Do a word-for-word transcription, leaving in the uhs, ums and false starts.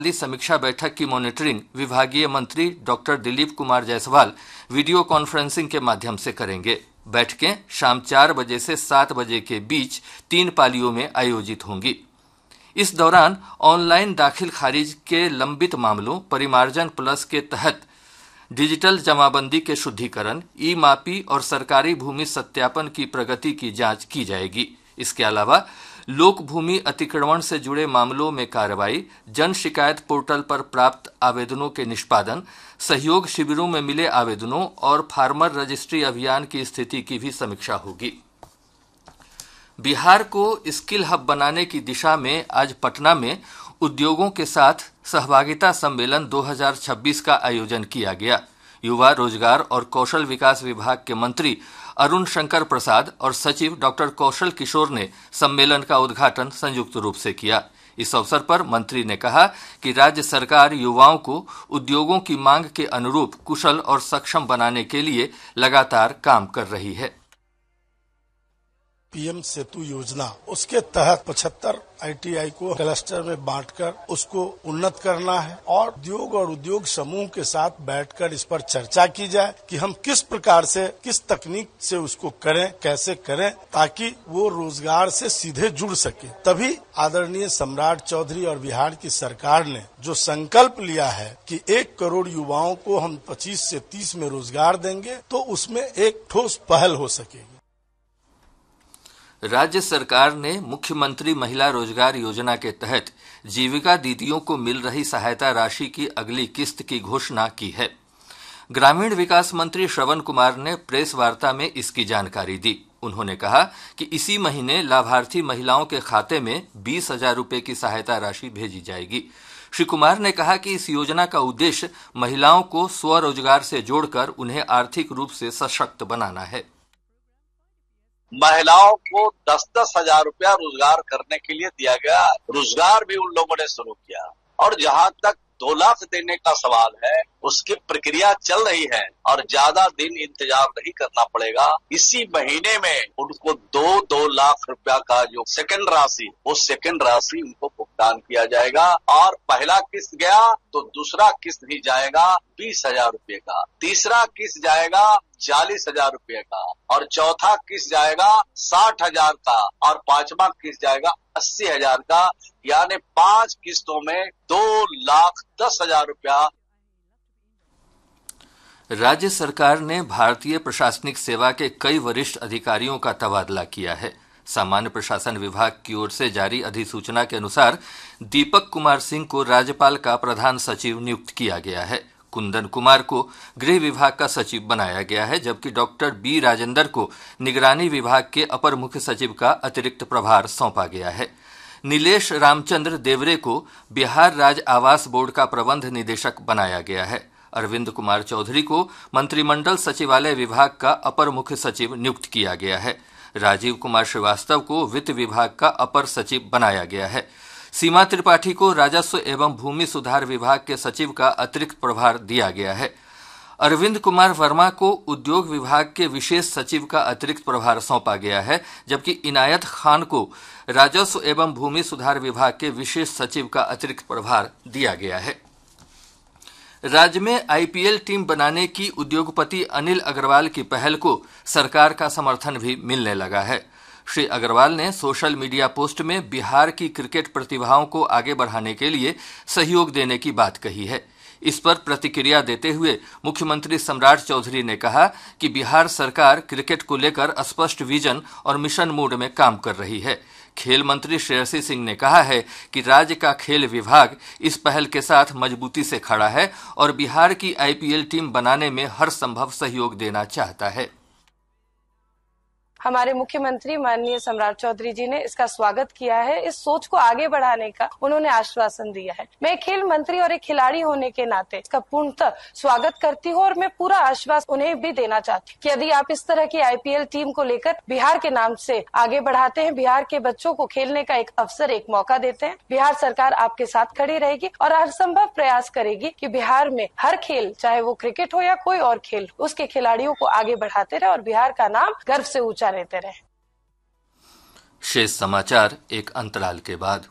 समीक्षा बैठक की मॉनिटरिंग विभागीय मंत्री doctor Dilip Kumar Jaiswal video conferencing के माध्यम से करेंगे। बैठकें शाम चार बजे से सात बजे के बीच तीन पालियों में आयोजित होंगी। इस दौरान ऑनलाइन दाखिल खारिज के लंबित मामलों, परिमार्जन प्लस के तहत डिजिटल जमाबंदी के शुद्धिकरण, ई मापी और सरकारी भूमि सत्यापन की प्रगति की जांच की जाएगी। इसके अलावा लोक भूमि अतिक्रमण से जुड़े मामलों में कार्रवाई, जन शिकायत पोर्टल पर प्राप्त आवेदनों के निष्पादन, सहयोग शिविरों में मिले आवेदनों और फार्मर रजिस्ट्री अभियान की स्थिति की भी समीक्षा होगी। बिहार को स्किल हब बनाने की दिशा में आज पटना में उद्योगों के साथ सहभागिता सम्मेलन दो हज़ार छब्बीस का आयोजन किया गया। युवा, रोजगार और कौशल विकास विभाग के मंत्री अरुण शंकर प्रसाद और सचिव डॉक्टर कौशल किशोर ने सम्मेलन का उद्घाटन संयुक्त रूप से किया। इस अवसर पर मंत्री ने कहा कि राज्य सरकार युवाओं को उद्योगों की मांग के अनुरूप कुशल और सक्षम बनाने के लिए लगातार काम कर रही है। पीएम सेतु योजना, उसके तहत पचहत्तर आईटीआई को क्लस्टर में बांटकर उसको उन्नत करना है और उद्योग और उद्योग समूह के साथ बैठकर इस पर चर्चा की जाए कि हम किस प्रकार से, किस तकनीक से उसको करें, कैसे करें ताकि वो रोजगार से सीधे जुड़ सके। तभी आदरणीय सम्राट चौधरी और बिहार की सरकार ने जो संकल्प लिया है कि एक करोड़ युवाओं को हम पच्चीस से तीस में रोजगार देंगे, तो उसमें एक ठोस पहल हो सकेगी। राज्य सरकार ने मुख्यमंत्री महिला रोजगार योजना के तहत जीविका दीदियों को मिल रही सहायता राशि की अगली किस्त की घोषणा की है। ग्रामीण विकास मंत्री श्रवण कुमार ने प्रेस वार्ता में इसकी जानकारी दी। उन्होंने कहा कि इसी महीने लाभार्थी महिलाओं के खाते में बीस हजार रूपये की सहायता राशि भेजी जाएगी। श्री कुमार ने कहा कि इस योजना का उद्देश्य महिलाओं को स्वरोजगार से जोड़कर उन्हें आर्थिक रूप से सशक्त बनाना है। महिलाओं को दस दस हजार रुपया रोजगार करने के लिए दिया गया। रोजगार भी उन लोगों ने शुरू किया और जहां तक दो लाख देने का सवाल है, उसकी प्रक्रिया चल रही है और ज्यादा दिन इंतजार नहीं करना पड़ेगा। इसी महीने में उनको दो दो लाख रुपया का जो सेकंड राशि, वो सेकंड राशि उनको भुगतान किया जाएगा और पहला किस्त गया तो दूसरा किस्त भी जाएगा बीस हजार रुपये का, तीसरा किस्त जाएगा चालीस हजार रुपये का और चौथा किस्त जाएगा साठ हजार का और पांचवा किस्त जाएगा अस्सी हजार का। यानी पांच किस्तों में दो लाख दस हजार रुपया। राज्य सरकार ने भारतीय प्रशासनिक सेवा के कई वरिष्ठ अधिकारियों का तबादला किया है। सामान्य प्रशासन विभाग की ओर से जारी अधिसूचना के अनुसार दीपक कुमार सिंह को राज्यपाल का प्रधान सचिव नियुक्त किया गया है। कुंदन कुमार को गृह विभाग का सचिव बनाया गया है, जबकि डॉक्टर बी राजेंद्र को निगरानी विभाग के अपर मुख्य सचिव का अतिरिक्त प्रभार सौंपा गया है। नीलेश रामचंद्र देवरे को बिहार राज्य आवास बोर्ड का प्रबंध निदेशक बनाया गया है। अरविंद कुमार चौधरी को मंत्रिमंडल सचिवालय विभाग का अपर मुख्य सचिव नियुक्त किया गया है। राजीव कुमार श्रीवास्तव को वित्त विभाग का अपर सचिव बनाया गया है। सीमा त्रिपाठी को राजस्व एवं भूमि सुधार विभाग के सचिव का अतिरिक्त प्रभार दिया गया है। अरविंद कुमार वर्मा को उद्योग विभाग के विशेष सचिव का अतिरिक्त प्रभार सौंपा गया है, जबकि इनायत खान को राजस्व एवं भूमि सुधार विभाग के विशेष सचिव का अतिरिक्त प्रभार दिया गया है। राज्य में आईपीएल टीम बनाने की उद्योगपति अनिल अग्रवाल की पहल को सरकार का समर्थन भी मिलने लगा है। श्री अग्रवाल ने सोशल मीडिया पोस्ट में बिहार की क्रिकेट प्रतिभाओं को आगे बढ़ाने के लिए सहयोग देने की बात कही है। इस पर प्रतिक्रिया देते हुए मुख्यमंत्री सम्राट चौधरी ने कहा कि बिहार सरकार क्रिकेट को लेकर स्पष्ट विजन और मिशन मोड में काम कर रही है। खेल मंत्री श्रेयसी सिंह ने कहा है कि राज्य का खेल विभाग इस पहल के साथ मजबूती से खड़ा है और बिहार की आईपीएल टीम बनाने में हर संभव सहयोग देना चाहता है। हमारे मुख्यमंत्री माननीय सम्राट चौधरी जी ने इसका स्वागत किया है। इस सोच को आगे बढ़ाने का उन्होंने आश्वासन दिया है। मैं खेल मंत्री और एक खिलाड़ी होने के नाते इसका पूर्णतः स्वागत करती हूँ और मैं पूरा आश्वासन उन्हें भी देना चाहती हूँ कि यदि आप इस तरह की आईपीएल टीम को लेकर बिहार के नाम से आगे बढ़ाते हैं, बिहार के बच्चों को खेलने का एक अवसर, एक मौका देते हैं, बिहार सरकार आपके साथ खड़ी रहेगी और हर संभव प्रयास करेगी कि बिहार में हर खेल, चाहे वो क्रिकेट हो या कोई और खेल, उसके खिलाड़ियों को आगे बढ़ाते रहे और बिहार का नाम गर्व से ऊंचा रहते रहे। शेष समाचार एक अंतराल के बाद।